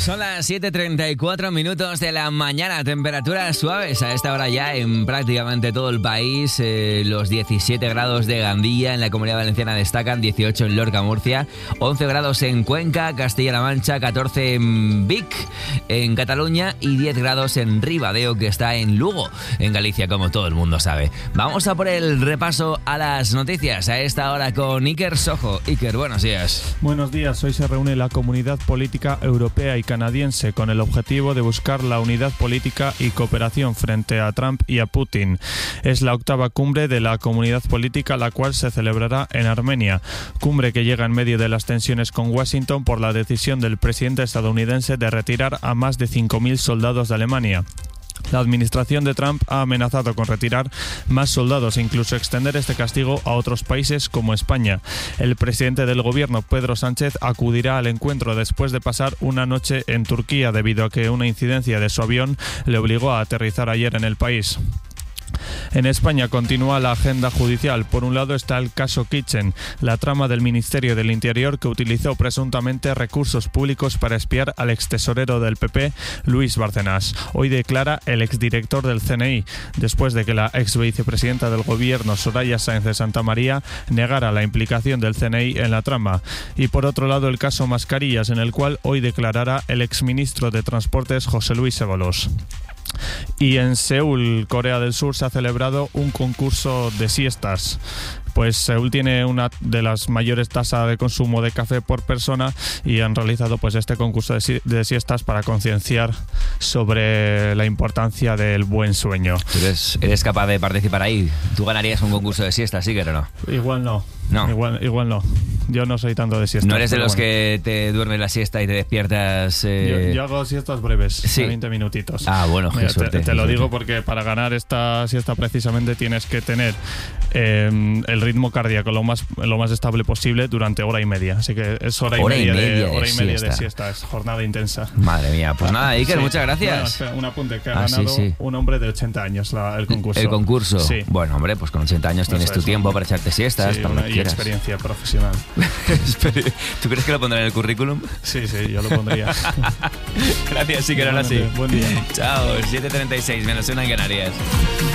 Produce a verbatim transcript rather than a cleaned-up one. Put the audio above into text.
Son las siete treinta y cuatro minutos de la mañana, temperaturas suaves a esta hora ya en prácticamente todo el país. Eh, los diecisiete grados de Gandía en la Comunidad Valenciana destacan, dieciocho en Lorca, Murcia, once grados en Cuenca, Castilla-La Mancha, catorce en Vic, en Cataluña y diez grados en Ribadeo, que está en Lugo, en Galicia, como todo el mundo sabe. Vamos a por el repaso a las noticias a esta hora con Iker Sojo. Iker, buenos días. Buenos días. Hoy se reúne la Comunidad Política Europea y Canadiense con el objetivo de buscar la unidad política y cooperación frente a Trump y a Putin. Es la octava cumbre de la Comunidad Política, la cual se celebrará en Armenia. Cumbre que llega en medio de las tensiones con Washington por la decisión del presidente estadounidense de retirar a más de cinco mil soldados de Alemania. La administración de Trump ha amenazado con retirar más soldados e incluso extender este castigo a otros países como España. El presidente del gobierno, Pedro Sánchez, acudirá al encuentro después de pasar una noche en Turquía debido a que una incidencia de su avión le obligó a aterrizar ayer en el país. En España continúa la agenda judicial. Por un lado está el caso Kitchen, la trama del Ministerio del Interior que utilizó presuntamente recursos públicos para espiar al extesorero del P P, Luis Bárcenas. Hoy declara el exdirector del C N I, después de que la ex vicepresidenta del gobierno, Soraya Sáenz de Santamaría, negara la implicación del C N I en la trama. Y por otro lado el caso Mascarillas, en el cual hoy declarará el exministro de Transportes, José Luis Segolos. Y en Seúl, Corea del Sur, se ha celebrado un concurso de siestas. Pues Seúl tiene una de las mayores tasas de consumo de café por persona y han realizado pues este concurso de, si- de siestas para concienciar sobre la importancia del buen sueño. ¿Tú eres, eres capaz de participar ahí? ¿Tú ganarías un concurso de siesta, sí que o no? Igual no. No. Igual, igual no. Yo no soy tanto de siestas. ¿No eres de pero los bueno. que te duermes la siesta y te despiertas? Eh... Yo, yo hago siestas breves, Sí. de veinte minutitos. Ah, bueno, qué Mira, suerte. Te, te qué lo suerte. digo porque para ganar esta siesta precisamente tienes que tener eh, el ritmo cardíaco lo más lo más estable posible durante hora y media. Así que es hora, Hora y y media, media de, de hora y media siesta. de siesta. Es jornada intensa. Madre mía, pues nada, Iker, Sí. muchas gracias. Bueno, espera, un apunte que ha Ah, sí, ganado sí. un hombre de ochenta años la- el concurso. El concurso. Sí. Bueno, hombre, pues con ochenta años tienes Eso tu es, tiempo ¿no? para echarte siestas, Sí, para una- lo que y quieras. experiencia profesional. ¿Tú crees que lo pondré en el currículum? Sí, sí, yo lo pondría. Gracias, Iker, ahora sí. Buen día. Chao, siete treinta y seis, menos una en Canarias.